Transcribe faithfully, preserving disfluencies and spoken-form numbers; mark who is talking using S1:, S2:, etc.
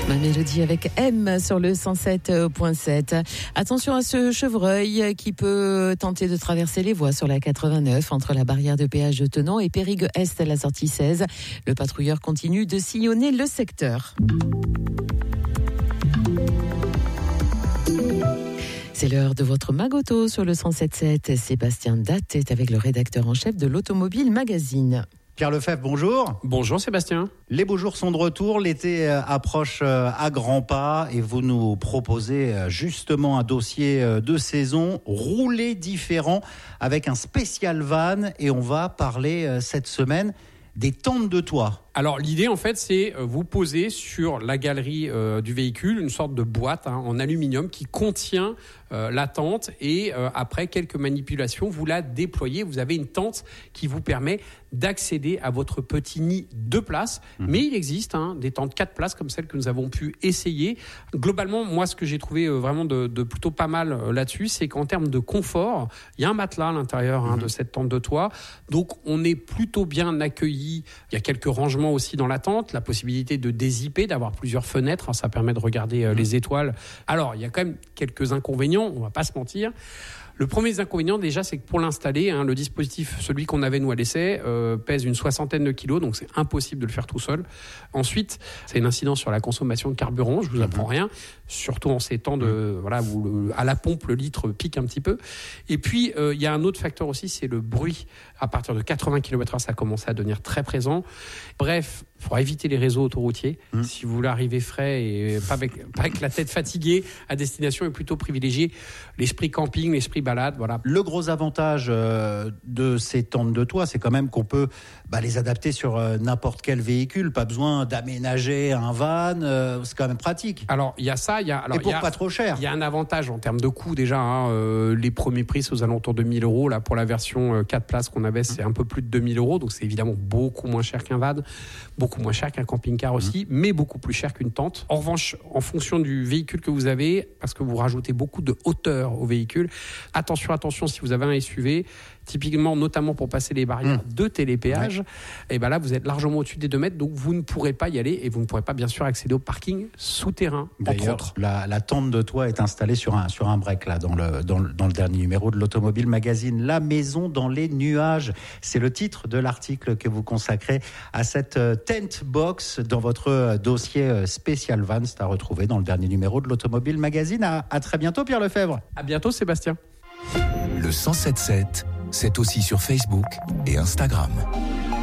S1: Ma mélodie avec M sur le cent sept virgule sept. Attention à ce chevreuil qui peut tenter de traverser les voies sur la quatre-vingt-neuf entre la barrière de péage de Tenon et Périgueux-Est à la sortie seize. Le patrouilleur continue de sillonner le secteur. C'est l'heure de votre Magoto sur le cent sept virgule sept. Sébastien Datte est avec le rédacteur en chef de l'Automobile Magazine.
S2: Pierre Lefebvre, bonjour.
S3: Bonjour Sébastien.
S2: Les beaux jours sont de retour, l'été approche à grands pas et vous nous proposez justement un dossier de saison roulé différent avec un spécial van et on va parler cette semaine des tentes de toit.
S3: Alors l'idée en fait c'est vous poser sur la galerie euh, du véhicule une sorte de boîte hein, en aluminium qui contient euh, la tente et euh, après quelques manipulations vous la déployez. Vous avez une tente qui vous permet d'accéder à votre petit nid de place. Mmh. Mais il existe hein, des tentes quatre places comme celles que nous avons pu essayer. Globalement moi ce que j'ai trouvé euh, vraiment de, de plutôt pas mal euh, là-dessus c'est qu'en termes de confort il y a un matelas à l'intérieur hein, mmh. de cette tente de toit. Donc on est plutôt bien accueilli. Il y a quelques rangements aussi dans la tente, la possibilité de dézipper, d'avoir plusieurs fenêtres, ça permet de regarder euh, les étoiles. Alors, il y a quand même quelques inconvénients, on va pas se mentir. Le premier des inconvénients, déjà, c'est que pour l'installer, hein, le dispositif, celui qu'on avait nous à l'essai, euh, pèse une soixantaine de kilos, donc c'est impossible de le faire tout seul. Ensuite, c'est une incidence sur la consommation de carburant, je vous apprends rien, surtout en ces temps de, voilà, où le, à la pompe, le litre pique un petit peu. Et puis, euh, il y a un autre facteur aussi, c'est le bruit. À partir de quatre-vingts kilomètres heure, ça commence à devenir très présent. Bref, il faudra éviter les réseaux autoroutiers. Mmh. Si vous voulez arriver frais et pas avec, pas avec la tête fatiguée à destination, et plutôt privilégier l'esprit camping, l'esprit balade. Voilà.
S2: Le gros avantage euh, de ces tentes de toit, c'est quand même qu'on peut bah, les adapter sur euh, n'importe quel véhicule. Pas besoin d'aménager un van. Euh, c'est quand même pratique.
S3: Alors, il y a ça. Y a, alors,
S2: et pour
S3: y a,
S2: pas trop cher.
S3: Il y a un avantage en termes de coût déjà. Hein, euh, les premiers prix, c'est aux alentours de mille euros. Là, pour la version euh, quatre places qu'on avait, c'est un peu plus de deux mille euros. Donc, c'est évidemment beaucoup moins cher qu'un van. Beaucoup moins cher qu'un camping-car aussi, mmh. mais beaucoup plus cher qu'une tente. En revanche, en fonction du véhicule que vous avez, parce que vous rajoutez beaucoup de hauteur au véhicule, attention, attention, si vous avez un S U V, typiquement, notamment pour passer les barrières mmh. de télépéage, ouais. et ben là, vous êtes largement au-dessus des deux mètres, donc vous ne pourrez pas y aller et vous ne pourrez pas, bien sûr, accéder au parking souterrain,
S2: D'ailleurs,
S3: entre autres.
S2: La, la tente de toit est installée sur un, sur un break, là, dans le, dans, le, dans le dernier numéro de l'Automobile Magazine. La maison dans les nuages, c'est le titre de l'article que vous consacrez à cette euh, tent box dans votre euh, dossier euh, spécial van. C'est à retrouver dans le dernier numéro de l'Automobile Magazine. À, à très bientôt, Pierre Lefebvre.
S3: À bientôt, Sébastien.
S4: Le cent sept virgule sept, c'est aussi sur Facebook et Instagram.